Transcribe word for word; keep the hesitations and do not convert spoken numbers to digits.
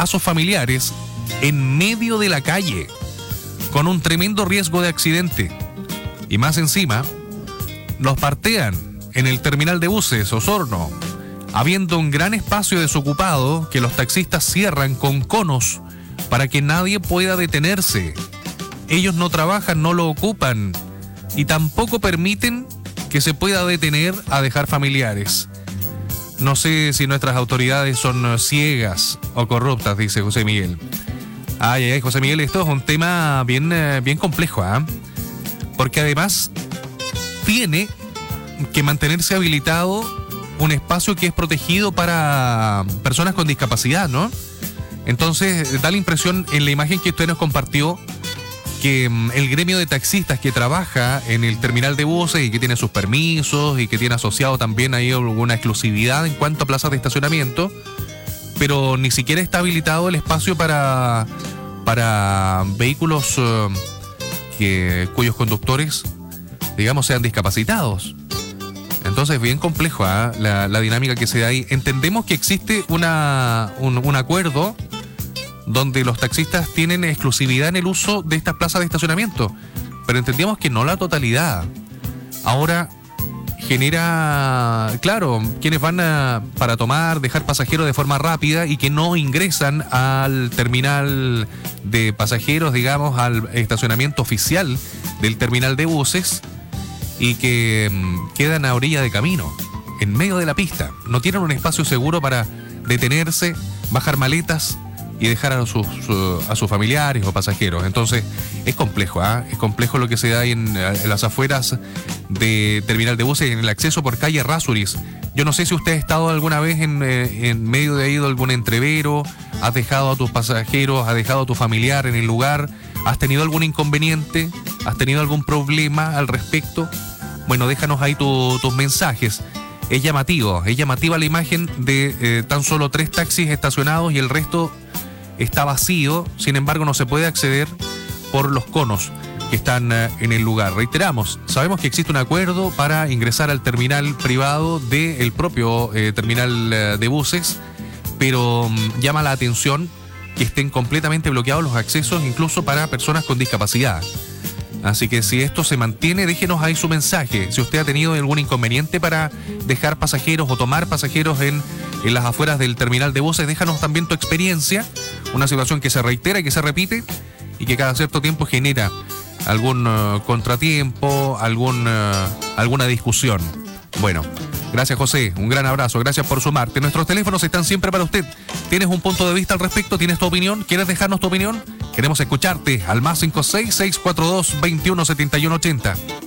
a sus familiares en medio de la calle, con un tremendo riesgo de accidente. Y más encima, los partean en el terminal de buses Osorno, habiendo un gran espacio desocupado que los taxistas cierran con conos para que nadie pueda detenerse. Ellos no trabajan, no lo ocupan y tampoco permiten que se pueda detener a dejar familiares. No sé si nuestras autoridades son ciegas o corruptas, dice José Miguel. Ay, ay, José Miguel, esto es un tema bien, bien complejo, ¿eh? Porque además tiene que mantenerse habilitado un espacio que es protegido para personas con discapacidad, ¿no? Entonces da la impresión en la imagen que usted nos compartió que um, el gremio de taxistas que trabaja en el terminal de buses y que tiene sus permisos y que tiene asociado también ahí alguna exclusividad en cuanto a plazas de estacionamiento, pero ni siquiera está habilitado el espacio para, para vehículos uh, que, cuyos conductores, digamos, sean discapacitados. Entonces, bien complejo, ¿eh? la, la dinámica que se da ahí. Entendemos que existe una, un, un acuerdo donde los taxistas tienen exclusividad en el uso de estas plazas de estacionamiento, pero entendíamos que no la totalidad. Ahora genera, claro, quienes van a, para tomar, dejar pasajeros de forma rápida y que no ingresan al terminal de pasajeros, digamos, al estacionamiento oficial del terminal de buses, y que um, quedan a orilla de camino, en medio de la pista. No tienen un espacio seguro para detenerse, bajar maletas y dejar a sus, a sus familiares o pasajeros. Entonces es complejo, ¿eh? Es complejo lo que se da ahí en, en las afueras de terminal de buses, en el acceso por calle Errázuriz. Yo no sé si usted ha estado alguna vez en, en medio de ahí de algún entrevero, has dejado a tus pasajeros, has dejado a tu familiar en el lugar, has tenido algún inconveniente, has tenido algún problema al respecto. Bueno, déjanos ahí tu, tus mensajes. Es llamativo, es llamativa la imagen de eh, tan solo tres taxis estacionados y el resto está vacío. Sin embargo, no se puede acceder por los conos que están eh, en el lugar. Reiteramos, sabemos que existe un acuerdo para ingresar al terminal privado del propio eh, terminal eh, de buses, pero um, llama la atención que estén completamente bloqueados los accesos, incluso para personas con discapacidad. Así que si esto se mantiene, déjenos ahí su mensaje. Si usted ha tenido algún inconveniente para dejar pasajeros o tomar pasajeros en, en las afueras del terminal de buses, déjanos también tu experiencia. Una situación que se reitera y que se repite y que cada cierto tiempo genera algún uh, contratiempo, algún, uh, alguna discusión. Bueno, gracias, José, un gran abrazo, gracias por sumarte. Nuestros teléfonos están siempre para usted. ¿Tienes un punto de vista al respecto? ¿Tienes tu opinión? ¿Quieres dejarnos tu opinión? Queremos escucharte al más cinco seis, seis cuatro dos, dos uno siete uno ocho cero.